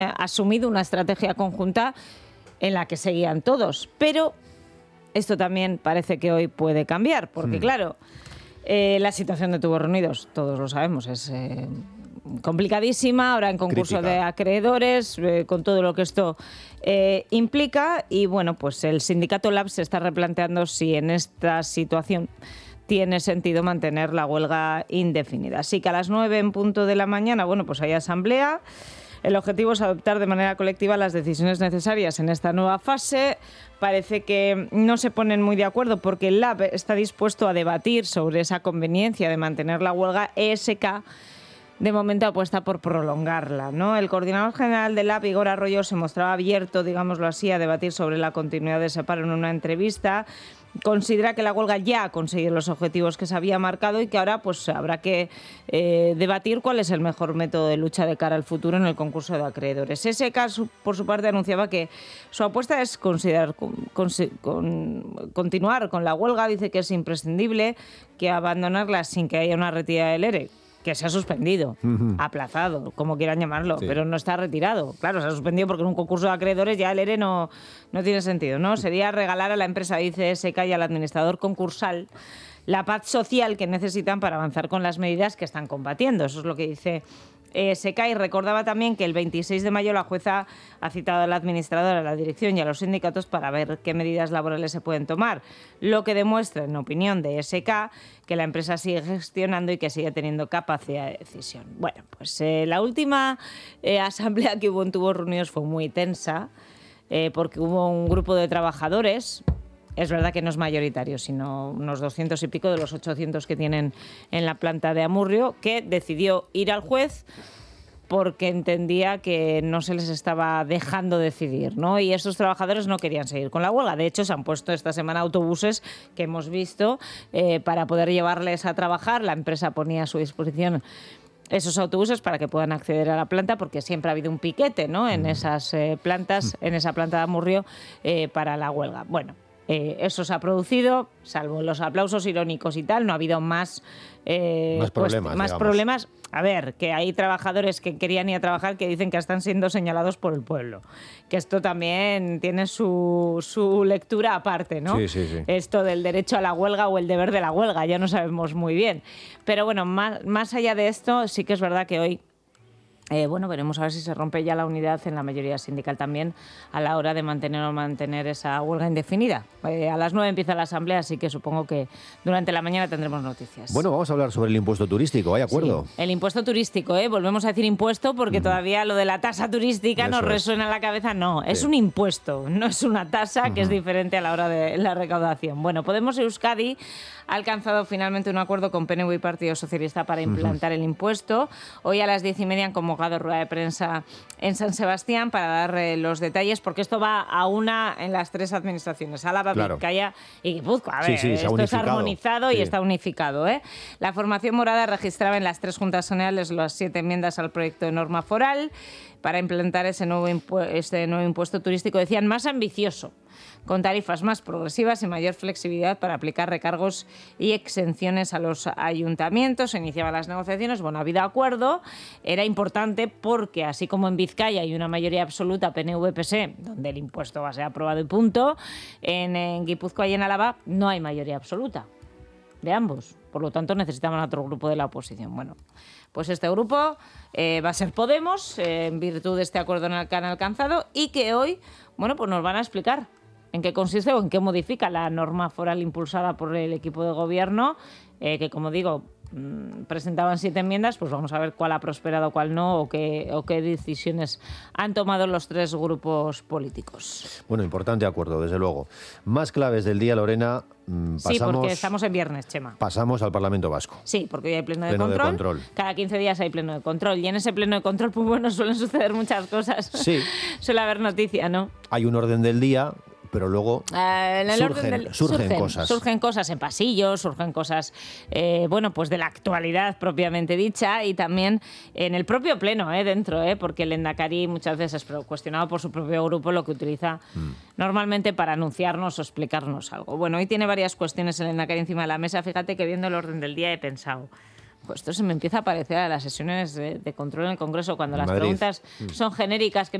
asumido una estrategia conjunta en la que seguían todos. Pero esto también parece que hoy puede cambiar, porque claro, la situación de Tubos Reunidos, todos lo sabemos, es complicadísima, ahora en concurso Crítica. de acreedores, con todo lo que esto implica. Y bueno, pues el sindicato LAB se está replanteando si en esta situación tiene sentido mantener la huelga indefinida. Así que a las 9 en punto de la mañana, bueno, pues hay asamblea. El objetivo es adoptar de manera colectiva las decisiones necesarias en esta nueva fase. Parece que no se ponen muy de acuerdo porque el LAB está dispuesto a debatir sobre esa conveniencia de mantener la huelga. ESK de momento apuesta por prolongarla, ¿no? El coordinador general del LAB, Igor Arroyo, se mostraba abierto, digámoslo así, a debatir sobre la continuidad de ese paro en una entrevista. Considera que la huelga ya ha conseguido los objetivos que se había marcado y que ahora pues habrá que debatir cuál es el mejor método de lucha de cara al futuro en el concurso de acreedores. ESK, por su parte, anunciaba que su apuesta es continuar con la huelga. Dice que es imprescindible que abandonarla sin que haya una retirada del ERE, que se ha suspendido, aplazado, como quieran llamarlo, pero no está retirado. Claro, se ha suspendido porque en un concurso de acreedores ya el ERE no tiene sentido, ¿no? Sería regalar a la empresa, dice ESK, y al administrador concursal la paz social que necesitan para avanzar con las medidas que están combatiendo. Eso es lo que dice ESK. Y recordaba también que el 26 de mayo la jueza ha citado a la administradora, a la dirección y a los sindicatos para ver qué medidas laborales se pueden tomar, lo que demuestra, en opinión de ESK, que la empresa sigue gestionando y que sigue teniendo capacidad de decisión. Bueno, pues la última asamblea que hubo en Tubos Reunidos fue muy tensa, porque hubo un grupo de trabajadores. Es verdad que no es mayoritario, sino unos 200 y pico de los 800 que tienen en la planta de Amurrio, que decidió ir al juez porque entendía que no se les estaba dejando decidir, ¿no? Y esos trabajadores no querían seguir con la huelga. De hecho, se han puesto esta semana autobuses que hemos visto para poder llevarles a trabajar. La empresa ponía a su disposición esos autobuses para que puedan acceder a la planta, porque siempre ha habido un piquete, ¿no?, en esas plantas, en esa planta de Amurrio, para la huelga. Bueno, eso se ha producido, salvo los aplausos irónicos y tal, no ha habido más problemas. A ver, que hay trabajadores que querían ir a trabajar que dicen que están siendo señalados por el pueblo. Que esto también tiene su lectura aparte, ¿no? Sí. Esto del derecho a la huelga o el deber de la huelga, ya no sabemos muy bien. Pero bueno, más allá de esto, sí que es verdad que hoy veremos a ver si se rompe ya la unidad en la mayoría sindical también a la hora de mantener esa huelga indefinida. A las 9 empieza la asamblea, así que supongo que durante la mañana tendremos noticias. Bueno, vamos a hablar sobre el impuesto turístico, ¿hay acuerdo? Sí, el impuesto turístico, volvemos a decir impuesto porque todavía lo de la tasa turística nos resuena en la cabeza. No, es un impuesto, no es una tasa, que es diferente a la hora de la recaudación. Bueno, Podemos Euskadi ha alcanzado finalmente un acuerdo con PNV y Partido Socialista para implantar el impuesto. Hoy a las 10:30 han convocado rueda de prensa en San Sebastián para dar los detalles, porque esto va a una en las tres administraciones, Álava, Vizcaya y Guipúzcoa. A ver, esto es armonizado y está unificado. La formación morada registraba en las tres juntas generales las 7 enmiendas al proyecto de norma foral para implantar este nuevo impuesto turístico, decían, más ambicioso, con tarifas más progresivas y mayor flexibilidad para aplicar recargos y exenciones a los ayuntamientos. Se iniciaban las negociaciones, bueno, ha habido acuerdo, era importante porque así como en Vizcaya hay una mayoría absoluta PNV-PSE, donde el impuesto va a ser aprobado y punto, en Guipúzcoa y en Álava no hay mayoría absoluta de ambos, por lo tanto necesitaban otro grupo de la oposición. Bueno, pues este grupo va a ser Podemos, en virtud de este acuerdo que han alcanzado, y que hoy, bueno, pues nos van a explicar en qué consiste o en qué modifica la norma foral impulsada por el equipo de gobierno, que, como digo, presentaban 7 enmiendas, pues vamos a ver cuál ha prosperado, cuál no, o qué decisiones han tomado los 3 grupos políticos. Bueno, importante acuerdo, desde luego. Más claves del día, Lorena. Sí, porque estamos en viernes, Chema. Pasamos al Parlamento Vasco. Sí, porque hoy hay pleno de control. Cada 15 días hay pleno de control. Y en ese pleno de control, pues bueno, suelen suceder muchas cosas. Sí. Suele haber noticia, ¿no? Hay un orden del día, pero luego surgen cosas. Surgen cosas en pasillos, surgen cosas, pues de la actualidad propiamente dicha, y también en el propio pleno, dentro, porque el Endacari muchas veces es cuestionado por su propio grupo, lo que utiliza normalmente para anunciarnos o explicarnos algo. Bueno, hoy tiene varias cuestiones el Endacari encima de la mesa. Fíjate que viendo el orden del día he pensado, Pues esto se me empieza a parecer a las sesiones de control en el Congreso, cuando las Madrid. preguntas son genéricas, que